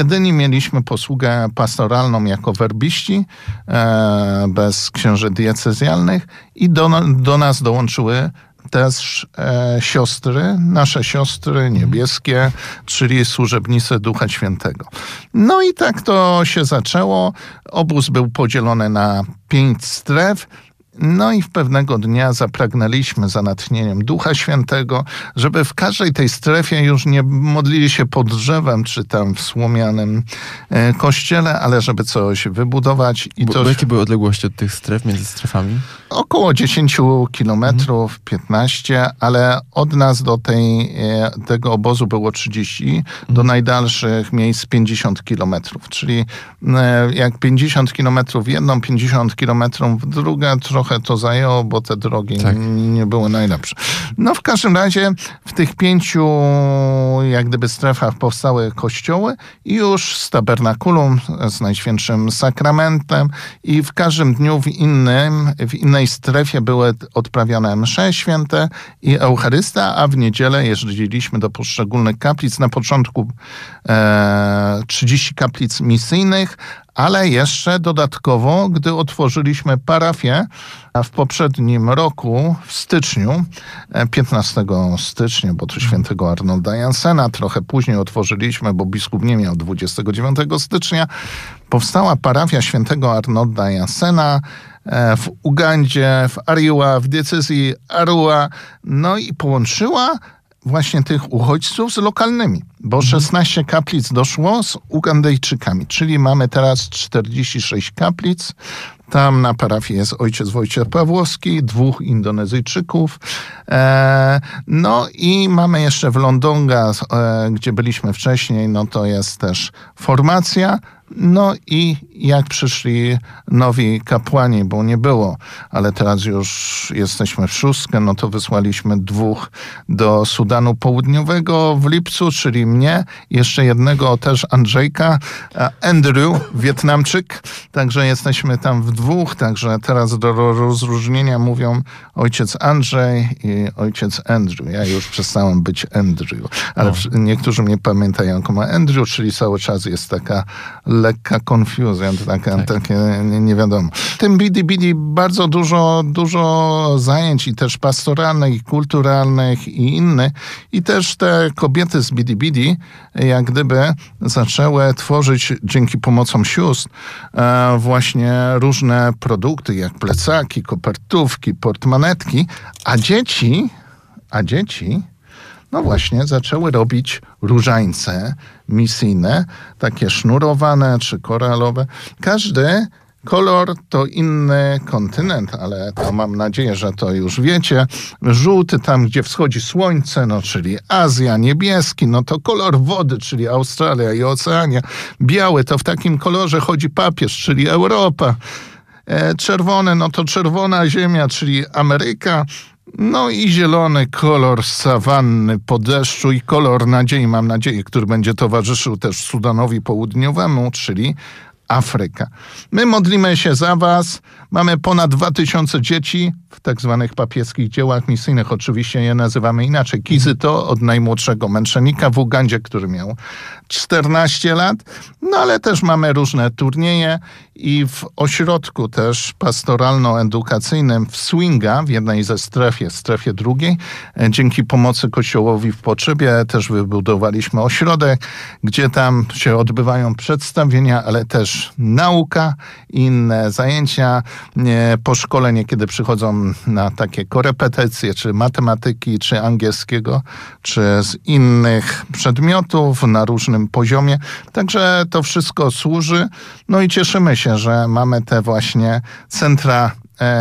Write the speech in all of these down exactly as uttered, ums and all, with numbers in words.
Jedyni mieliśmy posługę pastoralną jako werbiści, e, bez księży diecezjalnych i do, do nas dołączyły też e, siostry, nasze siostry niebieskie, czyli służebnice Ducha Świętego. No i tak to się zaczęło. Obóz był podzielony na pięć stref. No i w pewnego dnia zapragnęliśmy za natchnieniem Ducha Świętego, żeby w każdej tej strefie już nie modlili się pod drzewem, czy tam w słomianym e, kościele, ale żeby coś wybudować. I bo, to bo jakie były odległości od tych stref, między strefami? Około dziesięć kilometrów, mhm. piętnaście, ale od nas do tej, e, tego obozu było trzydzieści, mhm. do najdalszych miejsc pięćdziesiąt kilometrów. Czyli e, jak pięćdziesiąt kilometrów w jedną, pięćdziesiąt kilometrów w drugą, trochę to zajęło, bo te drogi tak. nie były najlepsze. No w każdym razie w tych pięciu jak gdyby strefach powstały kościoły i już z tabernakulum, z Najświętszym Sakramentem i w każdym dniu w innym, w innej strefie były odprawiane msze święte i Eucharysta, a w niedzielę jeździliśmy do poszczególnych kaplic. Na początku e, trzydzieści kaplic misyjnych, ale jeszcze dodatkowo, gdy otworzyliśmy parafię w poprzednim roku, w styczniu, piętnastego stycznia, bo to świętego Arnolda Jansena, trochę później otworzyliśmy, bo biskup nie miał dwudziestego dziewiątego stycznia, powstała parafia świętego Arnolda Jansena w Ugandzie, w Ariwa, w diecezji Arua, no i połączyła właśnie tych uchodźców z lokalnymi, bo szesnaście kaplic doszło z Ugandejczykami, czyli mamy teraz czterdzieści sześć kaplic. Tam na parafii jest ojciec Wojciech Pawłowski, dwóch Indonezyjczyków. E, no i mamy jeszcze w Londonga, e, gdzie byliśmy wcześniej, no to jest też formacja. No i jak przyszli nowi kapłani, bo nie było, ale teraz już jesteśmy w szóstkę, no to wysłaliśmy dwóch do Sudanu Południowego w lipcu, czyli mnie, jeszcze jednego też Andrzejka, Andrew, Wietnamczyk, także jesteśmy tam w dwóch, także teraz do rozróżnienia mówią ojciec Andrzej i ojciec Andrew. Ja już przestałem być Andrew, ale no. Niektórzy mnie pamiętają jako Andrew, czyli cały czas jest taka lekka konfuzja, taka, tak. takie nie, nie wiadomo. W tym Bidi Bidi bardzo dużo, dużo zajęć i też pastoralnych, i kulturalnych i innych. I też te kobiety z Bidi Bidi jak gdyby zaczęły tworzyć dzięki pomocom sióstr e, właśnie różne produkty, jak plecaki, kopertówki, portmanetki, a dzieci, a dzieci no właśnie zaczęły robić różańce misyjne, takie sznurowane czy koralowe. Każdy kolor to inny kontynent, ale to mam nadzieję, że to już wiecie. Żółty tam, gdzie wschodzi słońce, no czyli Azja, niebieski, no to kolor wody, czyli Australia i Oceania. Biały to w takim kolorze chodzi papież, czyli Europa. E, czerwony, no to czerwona ziemia, czyli Ameryka. No i zielony kolor sawanny po deszczu i kolor nadziei, mam nadzieję, który będzie towarzyszył też Sudanowi Południowemu, czyli Afryka. My modlimy się za was. Mamy ponad dwa tysiące dzieci w tak zwanych papieskich dziełach misyjnych. Oczywiście je nazywamy inaczej. Kizyto od najmłodszego męczennika w Ugandzie, który miał czternaście lat. No ale też mamy różne turnieje i w ośrodku też pastoralno-edukacyjnym w Swinga, w jednej ze strefie, strefie drugiej, dzięki pomocy Kościołowi w Potrzebie też wybudowaliśmy ośrodek, gdzie tam się odbywają przedstawienia, ale też nauka i inne zajęcia. Po szkole niekiedy przychodzą na takie korepetycje, czy matematyki, czy angielskiego, czy z innych przedmiotów na różnym poziomie. Także to wszystko służy. No i cieszymy się, że mamy te właśnie centra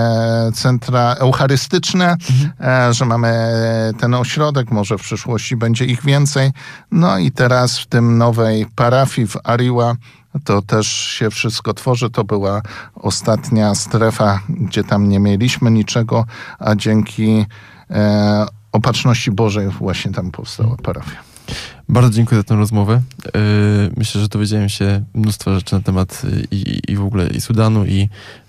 E, centra eucharystyczne, mhm. e, że mamy ten ośrodek, może w przyszłości będzie ich więcej. No i teraz w tym nowej parafii w Ariwa to też się wszystko tworzy. To była ostatnia strefa, gdzie tam nie mieliśmy niczego, a dzięki e, opatrzności Bożej właśnie tam powstała parafia. Bardzo dziękuję za tę rozmowę. Myślę, że dowiedziałem się mnóstwo rzeczy na temat i, i w ogóle i Sudanu i,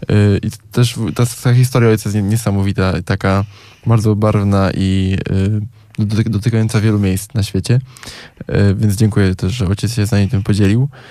i też ta, ta historia ojca jest niesamowita, taka bardzo barwna i doty- dotykająca wielu miejsc na świecie. Więc dziękuję też, że ojciec się z nami tym podzielił.